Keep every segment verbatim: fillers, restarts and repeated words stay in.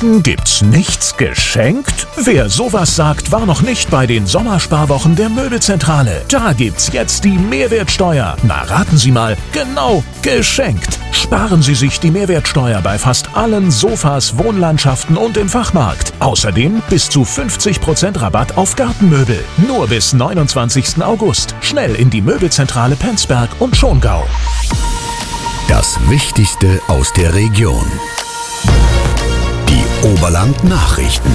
Deswegen gibt's nichts geschenkt? Wer sowas sagt, war noch nicht bei den Sommersparwochen der Möbelzentrale. Da gibt's jetzt die Mehrwertsteuer. Na, raten Sie mal, genau, geschenkt. Sparen Sie sich die Mehrwertsteuer bei fast allen Sofas, Wohnlandschaften und im Fachmarkt. Außerdem bis zu fünfzig Prozent Rabatt auf Gartenmöbel. Nur bis neunundzwanzigsten August. Schnell in die Möbelzentrale Penzberg und Schongau. Das Wichtigste aus der Region. Die Oberland-Nachrichten.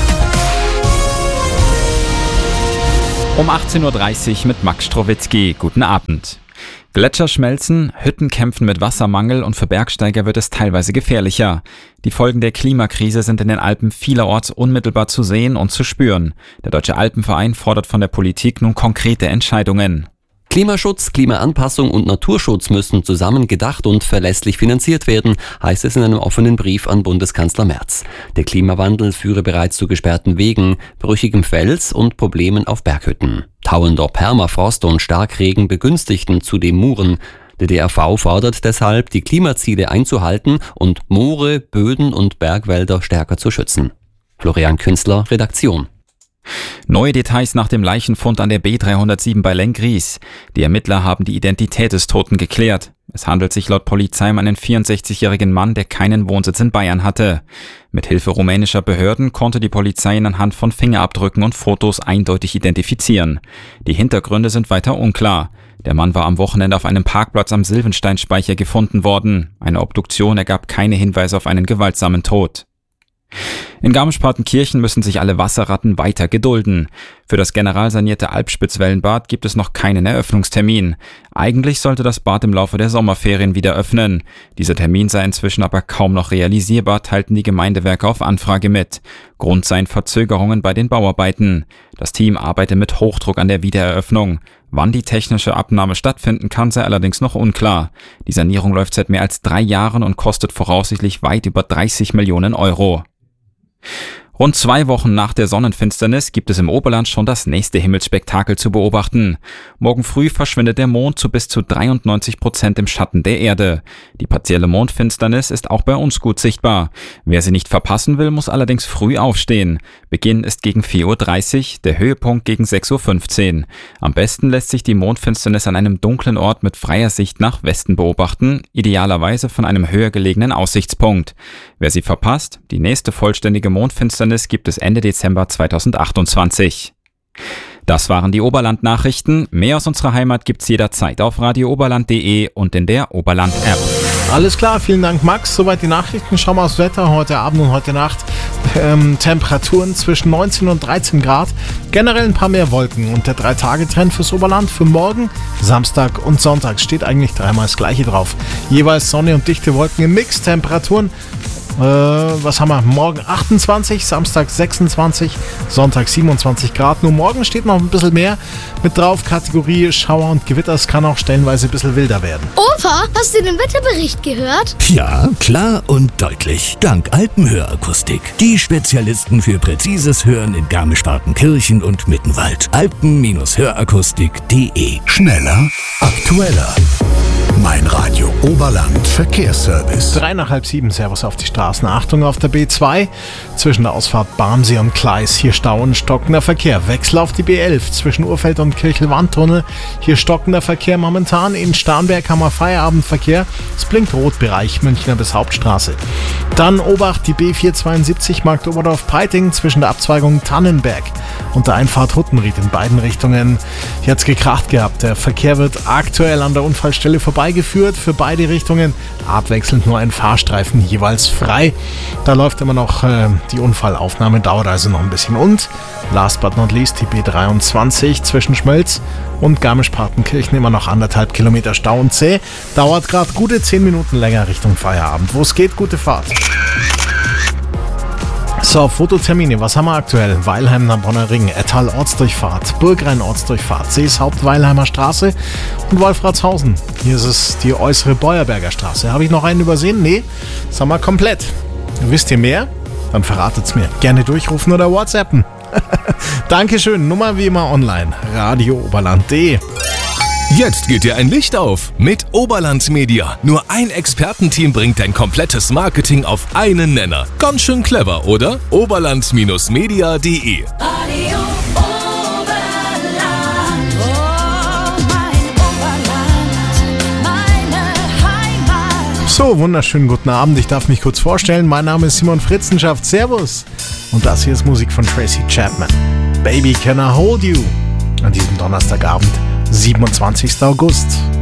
Um achtzehn Uhr dreißig mit Max Strowitzki. Guten Abend. Gletscher schmelzen, Hütten kämpfen mit Wassermangel und für Bergsteiger wird es teilweise gefährlicher. Die Folgen der Klimakrise sind in den Alpen vielerorts unmittelbar zu sehen und zu spüren. Der Deutsche Alpenverein fordert von der Politik nun konkrete Entscheidungen. Klimaschutz, Klimaanpassung und Naturschutz müssen zusammen gedacht und verlässlich finanziert werden, heißt es in einem offenen Brief an Bundeskanzler Merz. Der Klimawandel führe bereits zu gesperrten Wegen, brüchigem Fels und Problemen auf Berghütten. Tauender Permafrost und Starkregen begünstigten zudem Muren. Der D R V fordert deshalb, die Klimaziele einzuhalten und Moore, Böden und Bergwälder stärker zu schützen. Florian Künstler, Redaktion. Neue Details nach dem Leichenfund an der B dreihundertsieben bei Lenggries. Die Ermittler haben die Identität des Toten geklärt. Es handelt sich laut Polizei um einen vierundsechzigjährigen Mann, der keinen Wohnsitz in Bayern hatte. Mit Hilfe rumänischer Behörden konnte die Polizei ihn anhand von Fingerabdrücken und Fotos eindeutig identifizieren. Die Hintergründe sind weiter unklar. Der Mann war am Wochenende auf einem Parkplatz am Silvensteinspeicher gefunden worden. Eine Obduktion ergab keine Hinweise auf einen gewaltsamen Tod. In Garmisch-Partenkirchen müssen sich alle Wasserratten weiter gedulden. Für das generalsanierte Alpspitzwellenbad gibt es noch keinen Eröffnungstermin. Eigentlich sollte das Bad im Laufe der Sommerferien wieder öffnen. Dieser Termin sei inzwischen aber kaum noch realisierbar, teilten die Gemeindewerke auf Anfrage mit. Grund seien Verzögerungen bei den Bauarbeiten. Das Team arbeite mit Hochdruck an der Wiedereröffnung. Wann die technische Abnahme stattfinden kann, sei allerdings noch unklar. Die Sanierung läuft seit mehr als drei Jahren und kostet voraussichtlich weit über dreißig Millionen Euro. Rund zwei Wochen nach der Sonnenfinsternis gibt es im Oberland schon das nächste Himmelsspektakel zu beobachten. Morgen früh verschwindet der Mond zu bis zu dreiundneunzig Prozent im Schatten der Erde. Die partielle Mondfinsternis ist auch bei uns gut sichtbar. Wer sie nicht verpassen will, muss allerdings früh aufstehen. Beginn ist gegen vier Uhr dreißig, der Höhepunkt gegen sechs Uhr fünfzehn. Am besten lässt sich die Mondfinsternis an einem dunklen Ort mit freier Sicht nach Westen beobachten, idealerweise von einem höher gelegenen Aussichtspunkt. Wer sie verpasst, die nächste vollständige Mondfinsternis gibt es Ende Dezember zweitausendachtundzwanzig. Das waren die Oberland-Nachrichten. Mehr aus unserer Heimat gibt's jederzeit auf radio oberland punkt de und in der Oberland-App. Alles klar, vielen Dank Max. Soweit die Nachrichten. Schauen wir aufs Wetter heute Abend und heute Nacht. Ähm, Temperaturen zwischen neunzehn und dreizehn Grad. Generell ein paar mehr Wolken und der drei Tage Trend fürs Oberland für morgen, Samstag und Sonntag steht eigentlich dreimal das gleiche drauf. Jeweils Sonne und dichte Wolken im Mix. Temperaturen Äh, was haben wir? Morgen achtundzwanzig, Samstag sechsundzwanzig, Sonntag siebenundzwanzig Grad. Nur morgen steht noch ein bisschen mehr mit drauf. Kategorie Schauer und Gewitter. Es kann auch stellenweise ein bisschen wilder werden. Opa, hast du den Wetterbericht gehört? Ja, klar und deutlich. Dank Alpenhörakustik. Die Spezialisten für präzises Hören in Garmisch-Partenkirchen und Mittenwald. alpen-hörakustik punkt de. Schneller, aktueller. Mein Radio Oberland Verkehrsservice. Drei nach halb sieben, Servus auf die Straßen. Achtung auf der B zwei, zwischen der Ausfahrt Barmsee und Gleis. Hier Stau und stockender Verkehr. Wechsel auf die B elf, zwischen Urfeld und Kirchelwandtunnel. Hier stockender Verkehr momentan. In Starnberg haben wir Feierabendverkehr. Es blinkt Rotbereich, Münchner bis Hauptstraße. Dann Obacht, die B vierhundertzweiundsiebzig, Markt Oberdorf-Peiting, zwischen der Abzweigung Tannenberg und der Einfahrt Huttenried in beiden Richtungen. Hier hat's gekracht gehabt. Der Verkehr wird aktuell an der Unfallstelle vorbeigeführt. Für beide Richtungen abwechselnd nur ein Fahrstreifen jeweils frei. Da läuft immer noch äh, die Unfallaufnahme, dauert also noch ein bisschen. Und last but not least die B dreiundzwanzig zwischen Schmölz und Garmisch-Partenkirchen immer noch anderthalb Kilometer Stau und zäh. Dauert gerade gute zehn Minuten länger Richtung Feierabend. Wo es geht, gute Fahrt. So, Fototermine, was haben wir aktuell? Weilheim am Bonner Ring, Ettal Ortsdurchfahrt, Burgrein Ortsdurchfahrt, Seeshaupt Weilheimer Straße und Wolfratshausen. Hier ist es die äußere Beuerberger Straße. Habe ich noch einen übersehen? Nee, das haben wir komplett. Wisst ihr mehr? Dann verratet's mir. Gerne durchrufen oder WhatsAppen. Dankeschön, Nummer wie immer online, radio oberland punkt de. Jetzt geht dir ein Licht auf mit Oberland Media. Nur ein Expertenteam bringt dein komplettes Marketing auf einen Nenner. Ganz schön clever, oder? Oberland Media punkt de Radio Oberland, oh mein Oberland, meine Heimat. So, wunderschönen guten Abend. Ich darf mich kurz vorstellen. Mein Name ist Simon Fritzenschaft. Servus. Und das hier ist Musik von Tracy Chapman. Baby, can I hold you? An diesem Donnerstagabend, siebenundzwanzigsten August.